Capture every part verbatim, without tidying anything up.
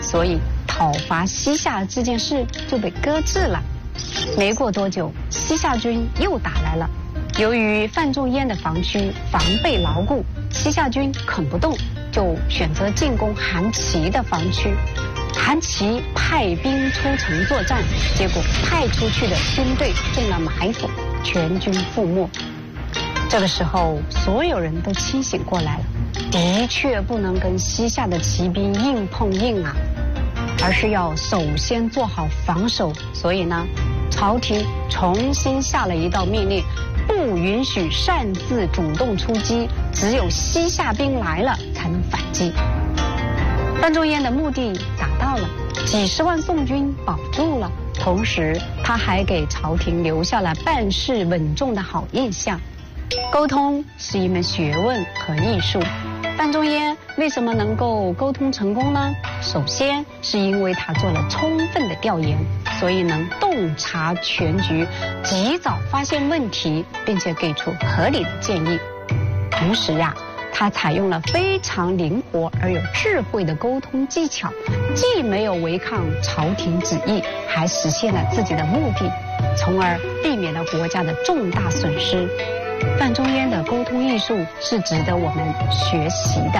所以讨伐西夏这件事就被搁置了。没过多久，西夏军又打来了。由于范仲淹的防区防备牢固，西夏军啃不动，就选择进攻韩琦的防区。韩琦派兵出城作战，结果派出去的军队中了埋伏，全军覆没。这个时候，所有人都清醒过来了，的确不能跟西夏的骑兵硬碰硬啊，而是要首先做好防守。所以呢，朝廷重新下了一道命令，不允许擅自主动出击，只有西夏兵来了才能反击。范仲淹的目的达到了，几十万宋军保住了，同时他还给朝廷留下了办事稳重的好印象。沟通是一门学问和艺术，范仲淹为什么能够沟通成功呢？首先是因为他做了充分的调研，所以能洞察全局，及早发现问题，并且给出合理的建议。同时呀、啊，他采用了非常灵活而有智慧的沟通技巧，既没有违抗朝廷旨意，还实现了自己的目的，从而避免了国家的重大损失。范仲淹的沟通艺术是值得我们学习的。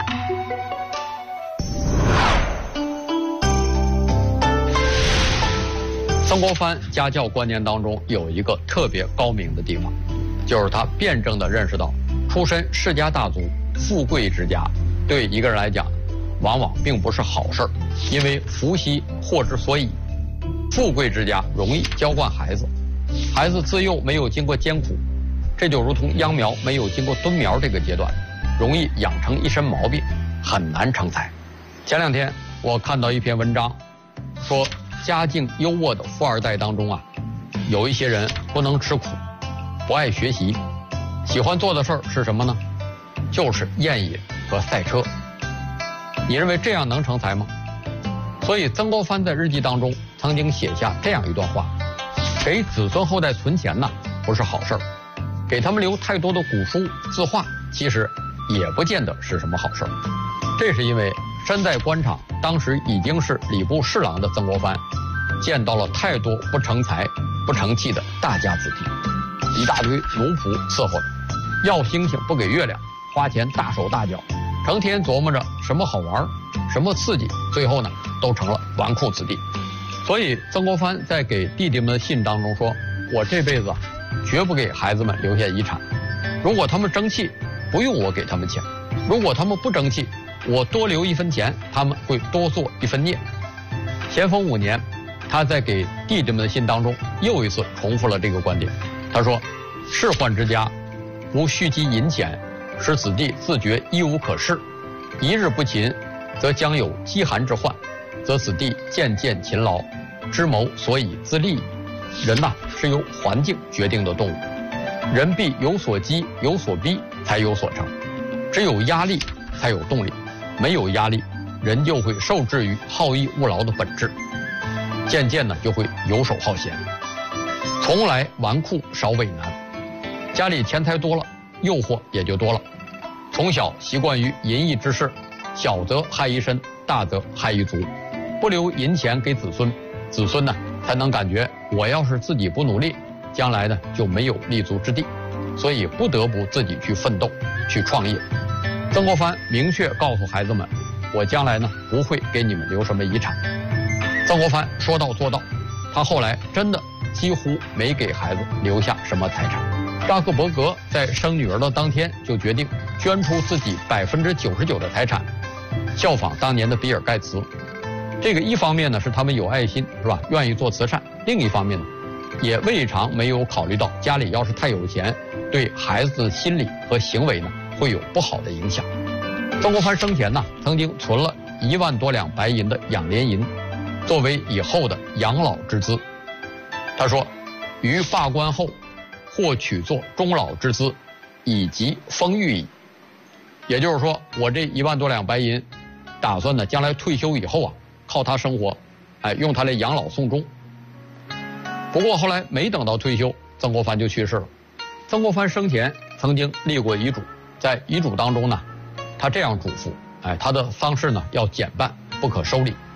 曾国藩家教观念当中有一个特别高明的地方，就是他辩证地认识到，出身世家大族、富贵之家，对一个人来讲，往往并不是好事儿，因为福兮祸之所倚。富贵之家容易娇惯孩子，孩子自幼没有经过艰苦，这就如同秧苗没有经过蹲苗这个阶段，容易养成一身毛病，很难成才。前两天我看到一篇文章，说家境优渥的富二代当中啊，有一些人不能吃苦，不爱学习，喜欢做的事儿是什么呢？就是宴饮和赛车。你认为这样能成才吗？所以曾国藩在日记当中曾经写下这样一段话：给子孙后代存钱呢，不是好事儿。给他们留太多的古书字画，其实也不见得是什么好事儿。这是因为身在官场，当时已经是礼部侍郎的曾国藩，见到了太多不成才、不成器的大家子弟，一大堆奴仆伺候着，要星星不给月亮，花钱大手大脚，成天琢磨着什么好玩、什么刺激，最后呢都成了纨绔子弟。所以曾国藩在给弟弟们的信当中说：“我这辈子啊，绝不给孩子们留下遗产。如果他们争气，不用我给他们钱；如果他们不争气，我多留一分钱，他们会多做一分孽。”咸丰五年，他在给弟弟们的信当中又一次重复了这个观点。他说：“仕宦之家，如蓄积银钱，使子弟自觉一无可事，一日不勤，则将有饥寒之患，则子弟渐渐勤劳，知谋所以自立。”人呐，是由环境决定的动物，人必有所激，有所逼，才有所成。只有压力才有动力，没有压力，人就会受制于好逸恶劳的本质，渐渐呢就会游手好闲，从来纨绔少为难。家里钱财多了，诱惑也就多了。从小习惯于淫逸之事，小则害一身，大则害一族。不留银钱给子孙，子孙呢才能感觉我要是自己不努力，将来呢就没有立足之地，所以不得不自己去奋斗，去创业。曾国藩明确告诉孩子们，我将来呢不会给你们留什么遗产。曾国藩说到做到，他后来真的几乎没给孩子留下什么财产。扎克伯格在生女儿的当天就决定捐出自己百分之九十九的财产，效仿当年的比尔盖茨。这个一方面呢是他们有爱心，是吧？愿意做慈善；另一方面呢，也未尝没有考虑到家里要是太有钱，对孩子的心理和行为呢会有不好的影响。曾国藩生前呢，曾经存了一万多两白银的养廉银，作为以后的养老之资。他说：“于罢官后，或取作终老之资，以及丰裕矣。”也就是说，我这一万多两白银，打算呢将来退休以后啊，靠它生活，哎，用它来养老送终。不过后来没等到退休，曾国藩就去世了。曾国藩生前曾经立过遗嘱，在遗嘱当中呢，他这样嘱咐，哎，他的丧事呢要简办，不可收礼。